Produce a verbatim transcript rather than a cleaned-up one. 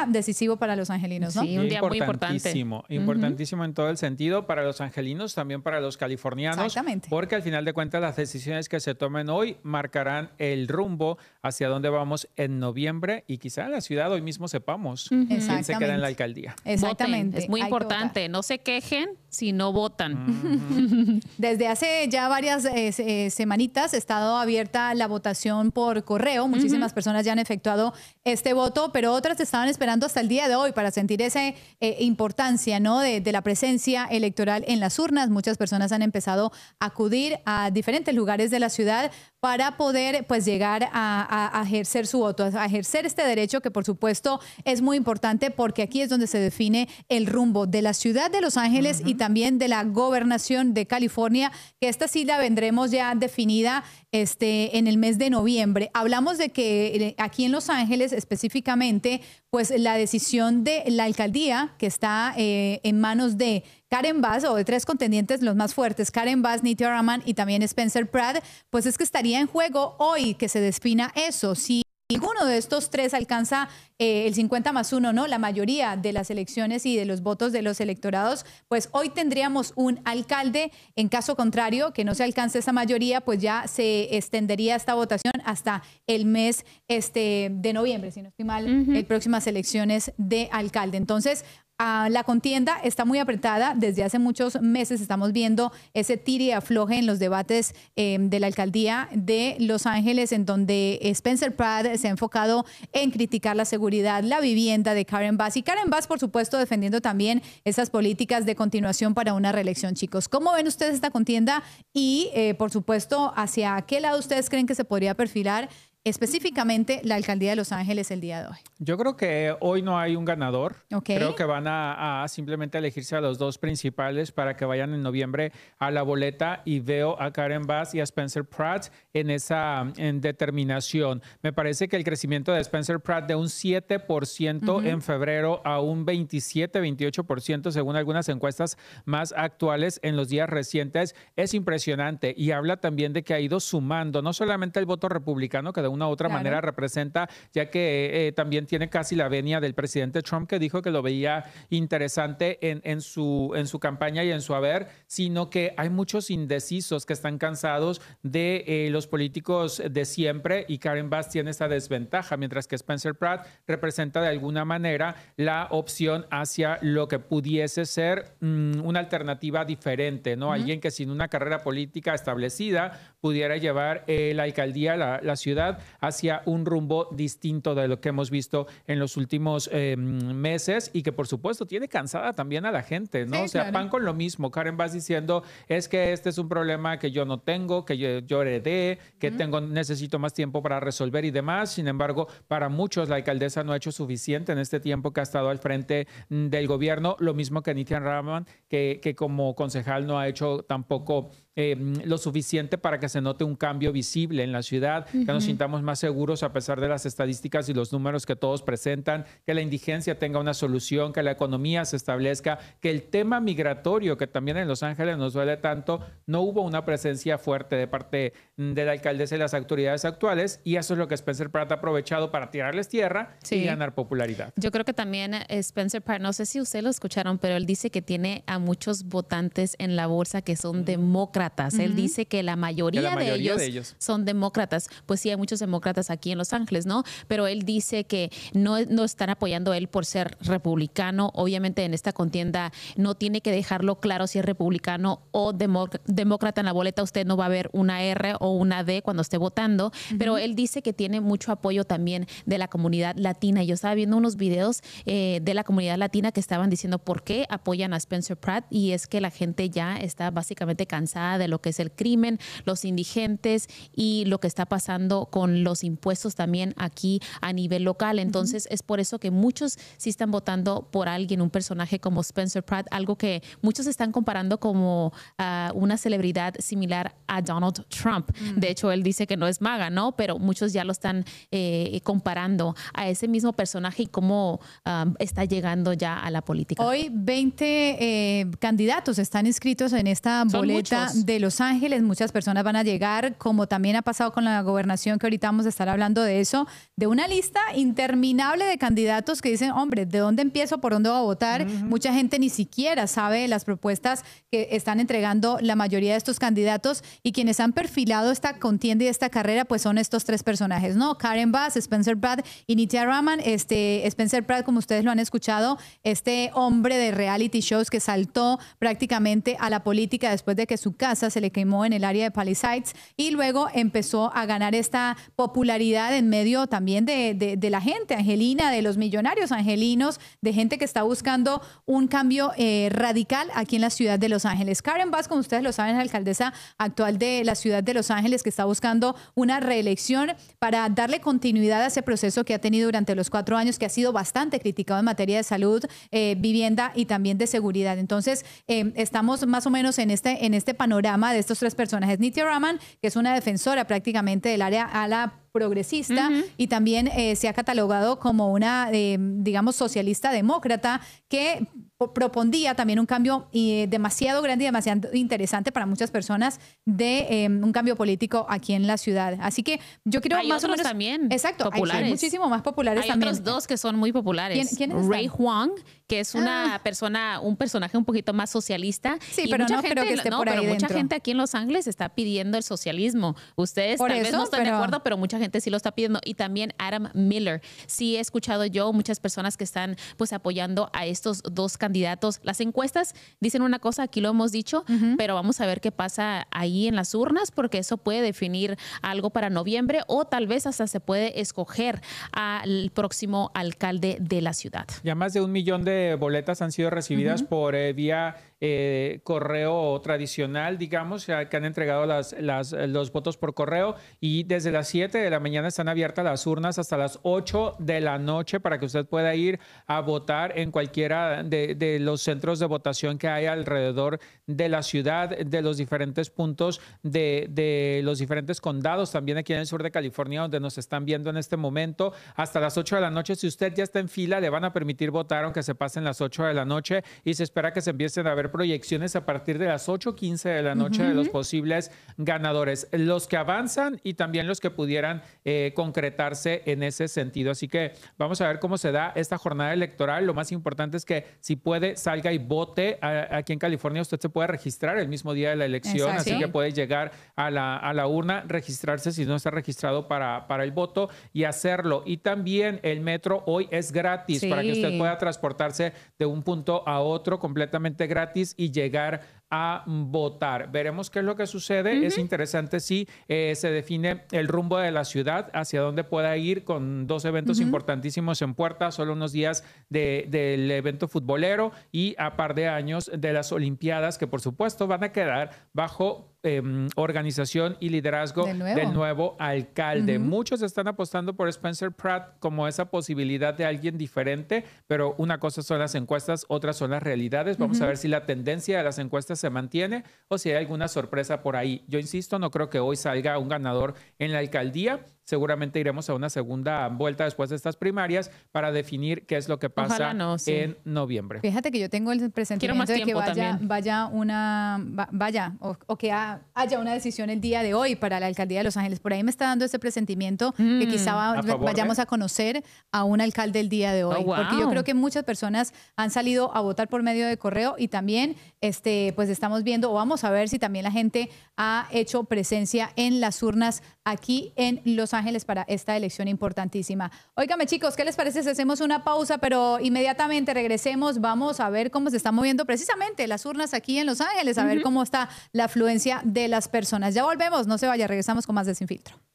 día decisivo para los angelinos, ¿no? Sí, un día muy importante. Importantísimo, importantísimo uh-huh. en todo el sentido para los angelinos, también para los californianos. Exactamente. Porque al final de cuentas las decisiones que se tomen hoy marcarán el rumbo hacia dónde vamos en noviembre y quizá en la ciudad hoy mismo sepamos uh-huh. quién se queda en la alcaldía. Exactamente. Voten. Es muy Hay importante. No se quejen si no votan. Uh-huh. Desde hace ya varias eh, eh, semanitas ha estado abierta la votación por correo. Muchísimas uh-huh. personas ya han efectuado este voto, pero otras estaban esperando hasta el día de hoy para sentir esa eh, importancia, ¿no? de, de la presencia electoral en las urnas. Muchas personas han empezado a acudir a diferentes lugares de la ciudad para poder pues llegar a, a, a ejercer su voto, a ejercer este derecho que por supuesto es muy importante porque aquí es donde se define el rumbo de la ciudad de Los Ángeles uh-huh. y también de la gobernación de California, que esta sí la vendremos ya definida este, en el mes de noviembre. Hablamos de que aquí en Los Ángeles específicamente, pues la decisión de la alcaldía que está eh, en manos de Karen Bass o de tres contendientes los más fuertes, Karen Bass, Nithya Raman y también Spencer Pratt, pues es que estaría en juego hoy que se defina eso. Si ninguno de estos tres alcanza eh, el cincuenta más uno, ¿no? La mayoría de las elecciones y de los votos de los electorados, pues hoy tendríamos un alcalde. En caso contrario, que no se alcance esa mayoría, pues ya se extendería esta votación hasta el mes este, de noviembre, si no estoy mal, uh-huh. en próximas elecciones de alcalde. Entonces, Uh, la contienda está muy apretada. Desde hace muchos meses estamos viendo ese tire y afloje en los debates eh, de la alcaldía de Los Ángeles, en donde Spencer Pratt se ha enfocado en criticar la seguridad, la vivienda de Karen Bass. Y Karen Bass, por supuesto, defendiendo también esas políticas de continuación para una reelección, chicos. ¿Cómo ven ustedes esta contienda? Y, eh, por supuesto, ¿hacia qué lado ustedes creen que se podría perfilar específicamente la alcaldía de Los Ángeles el día de hoy? Yo creo que hoy no hay un ganador. Okay. Creo que van a, a simplemente elegirse a los dos principales para que vayan en noviembre a la boleta, y veo a Karen Bass y a Spencer Pratt en esa en determinación. Me parece que el crecimiento de Spencer Pratt de un siete por ciento uh-huh. en febrero a un veintisiete, veintiocho por ciento según algunas encuestas más actuales en los días recientes es impresionante, y habla también de que ha ido sumando no solamente el voto republicano, que de una u otra claro. manera representa, ya que eh, también tiene casi la venia del presidente Trump, que dijo que lo veía interesante en, en, su, en su campaña y en su haber, sino que hay muchos indecisos que están cansados de eh, los políticos de siempre, y Karen Bass tiene esa desventaja, mientras que Spencer Pratt representa de alguna manera la opción hacia lo que pudiese ser mmm, una alternativa diferente, ¿no? Uh-huh. Alguien que sin una carrera política establecida pudiera llevar eh, la alcaldía, la, la ciudad, hacia un rumbo distinto de lo que hemos visto en los últimos eh, meses, y que por supuesto tiene cansada también a la gente, ¿no? Sí, o sea, claro. Pan con lo mismo. Karen Bass diciendo, es que este es un problema que yo no tengo, que yo, yo heredé, que uh-huh. tengo, necesito más tiempo para resolver y demás. Sin embargo, para muchos la alcaldesa no ha hecho suficiente en este tiempo que ha estado al frente del gobierno. Lo mismo que Nithya Raman, que, que como concejal no ha hecho tampoco Eh, lo suficiente para que se note un cambio visible en la ciudad, uh-huh. que nos sintamos más seguros a pesar de las estadísticas y los números que todos presentan, que la indigencia tenga una solución, que la economía se establezca, que el tema migratorio, que también en Los Ángeles nos duele tanto, no hubo una presencia fuerte de parte de la alcaldesa y las autoridades actuales, y eso es lo que Spencer Pratt ha aprovechado para tirarles tierra sí. y ganar popularidad. Yo creo que también Spencer Pratt, no sé si ustedes lo escucharon, pero él dice que tiene a muchos votantes en la bolsa que son uh-huh. demócratas. Uh-huh. Él dice que la mayoría, que la mayoría de, ellos de ellos son demócratas. Pues sí, hay muchos demócratas aquí en Los Ángeles, ¿no? Pero él dice que no, no están apoyando a él por ser republicano. Obviamente en esta contienda no tiene que dejarlo claro si es republicano o demócrata en la boleta. Usted no va a ver una R o una D cuando esté votando. Uh-huh. Pero él dice que tiene mucho apoyo también de la comunidad latina. Yo estaba viendo unos videos eh, de la comunidad latina que estaban diciendo por qué apoyan a Spencer Pratt, y es que la gente ya está básicamente cansada de lo que es el crimen, los indigentes y lo que está pasando con los impuestos también aquí a nivel local. Entonces, uh-huh. es por eso que muchos sí están votando por alguien, un personaje como Spencer Pratt, algo que muchos están comparando como uh, una celebridad similar a Donald Trump. Uh-huh. De hecho, él dice que no es maga, ¿no? Pero muchos ya lo están eh, comparando a ese mismo personaje y cómo um, está llegando ya a la política. Hoy veinte eh, candidatos están inscritos en esta Son boleta muchos. de Los Ángeles. Muchas personas van a llegar, como también ha pasado con la gobernación, que ahorita vamos a estar hablando de eso, de una lista interminable de candidatos que dicen, hombre, ¿de dónde empiezo? ¿Por dónde voy a votar? Uh-huh. Mucha gente ni siquiera sabe las propuestas que están entregando la mayoría de estos candidatos, y quienes han perfilado esta contienda y esta carrera, pues son estos tres personajes, ¿no? Karen Bass, Spencer Pratt y Nithya Raman. Este, Spencer Pratt, como ustedes lo han escuchado, este hombre de reality shows que saltó prácticamente a la política después de que su casa se le quemó en el área de Palisades, y luego empezó a ganar esta popularidad en medio también de, de, de la gente angelina, de los millonarios angelinos, de gente que está buscando un cambio eh, radical aquí en la ciudad de Los Ángeles. Karen Bass, como ustedes lo saben, es la alcaldesa actual de la ciudad de Los Ángeles, que está buscando una reelección para darle continuidad a ese proceso que ha tenido durante los cuatro años, que ha sido bastante criticado en materia de salud, eh, vivienda y también de seguridad. Entonces, eh, estamos más o menos en este, en este panorama de estos tres personajes. Nithya Raman, que es una defensora prácticamente del área a la progresista, uh-huh. y también eh, se ha catalogado como una, eh, digamos, socialista demócrata, que propondía también un cambio eh, demasiado grande y demasiado interesante para muchas personas, de eh, un cambio político aquí en la ciudad. Así que yo quiero hay más otros o menos también exacto, populares. Hay muchísimo más populares hay también. Hay otros dos que son muy populares. ¿Quién, quiénes Ray Huang, que es una ah. persona, un personaje un poquito más socialista. Sí, y pero mucha no gente, creo que esté no, por ahí pero dentro. Mucha gente aquí en Los Ángeles está pidiendo el socialismo. Ustedes por tal eso, vez no están pero... de acuerdo, pero mucha gente sí lo está pidiendo. Y también Adam Miller. Sí he escuchado yo muchas personas que están pues apoyando a estos dos candidatos. Las encuestas dicen una cosa, aquí lo hemos dicho, uh-huh. pero vamos a ver qué pasa ahí en las urnas, porque eso puede definir algo para noviembre, o tal vez hasta se puede escoger al próximo alcalde de la ciudad. Ya más de un millón de boletas han sido recibidas uh-huh. por eh, vía eh, correo tradicional, digamos, que han entregado las, las, los votos por correo, y desde las siete de la mañana están abiertas las urnas hasta las ocho de la noche para que usted pueda ir a votar en cualquiera de, de los centros de votación que hay alrededor de la ciudad, de los diferentes puntos de, de los diferentes condados, también aquí en el sur de California, donde nos están viendo en este momento. Hasta las ocho de la noche, si usted ya está en fila, le van a permitir votar aunque se pasen las ocho de la noche, y se espera que se empiecen a ver proyecciones a partir de las ocho quince de la noche uh-huh. de los posibles ganadores, los que avanzan y también los que pudieran eh, concretarse en ese sentido. Así que vamos a ver cómo se da esta jornada electoral. Lo más importante es que si puede, salga y vote. Aquí en California usted se puede registrar el mismo día de la elección, Exacto. así que puede llegar a la, a la urna, registrarse si no está registrado para, para el voto, y hacerlo. Y también el metro hoy es gratis, sí. para que usted pueda transportarse de un punto a otro completamente gratis y llegar a votar. Veremos qué es lo que sucede. Uh-huh. Es interesante si eh, se define el rumbo de la ciudad, hacia dónde pueda ir, con dos eventos uh-huh. importantísimos en puerta, solo unos días de, del evento futbolero y a par de años de las Olimpiadas, que por supuesto van a quedar bajo Eh, organización y liderazgo ¿De nuevo? del nuevo alcalde. Uh-huh. Muchos están apostando por Spencer Pratt como esa posibilidad de alguien diferente, pero una cosa son las encuestas, otras son las realidades. Vamos uh-huh. a ver si la tendencia de las encuestas se mantiene o si hay alguna sorpresa por ahí. Yo insisto, no creo que hoy salga un ganador en la alcaldía. Seguramente iremos a una segunda vuelta después de estas primarias para definir qué es lo que pasa no, sí. en noviembre. Fíjate que yo tengo el presentimiento de que vaya, vaya una vaya o, o que haya una decisión el día de hoy para la alcaldía de Los Ángeles. Por ahí me está dando ese presentimiento mm, que quizá va, a favor, vayamos ¿eh? a conocer a un alcalde el día de hoy. Oh, wow. Porque yo creo que muchas personas han salido a votar por medio de correo, y también este, pues estamos viendo, o vamos a ver si también la gente ha hecho presencia en las urnas aquí en Los Ángeles para esta elección importantísima. Óigame, chicos, ¿qué les parece si hacemos una pausa, pero inmediatamente regresemos? Vamos a ver cómo se están moviendo precisamente las urnas aquí en Los Ángeles, a uh-huh. ver cómo está la afluencia de las personas. Ya volvemos, no se vaya, regresamos con más de Sin Filtro.